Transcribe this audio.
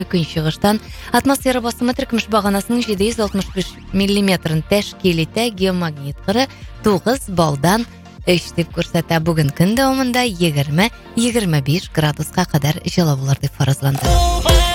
Күншығыштан атмосфера басымы тіркіміш бағанасының 765 миллиметрін тәшкел ете, геомагнит қыры 9 балдан 3 деп көрсәті. Бүгін күн дауымында 20-25 градусқа қадар жылы болар деп фаразланды.